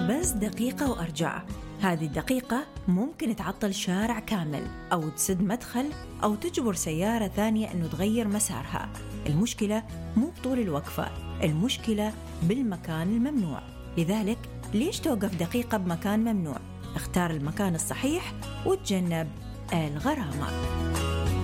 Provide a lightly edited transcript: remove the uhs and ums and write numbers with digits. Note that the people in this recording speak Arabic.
بس دقيقة وأرجع. هذه الدقيقة ممكن تعطل شارع كامل أو تسد مدخل أو تجبر سيارة ثانية أنه تغير مسارها. المشكلة مو بطول الوقفة، المشكلة بالمكان الممنوع. لذلك ليش توقف دقيقة بمكان ممنوع؟ اختار المكان الصحيح وتجنب الغرامة.